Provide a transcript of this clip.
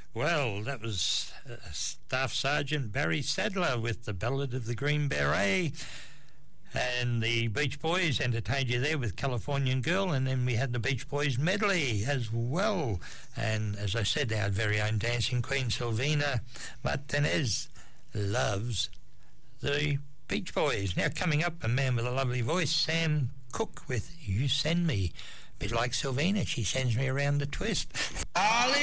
Well, that was Staff Sergeant Barry Sadler with the Ballad of the Green Beret. And the Beach Boys entertained you there with Californian Girl, and then we had the Beach Boys medley as well. And as I said, our very own dancing queen, Silvina Martinez, loves the Beach Boys. Now coming up, a man with a lovely voice, Sam Cooke with You Send Me. A bit like Silvina, she sends me around the twist.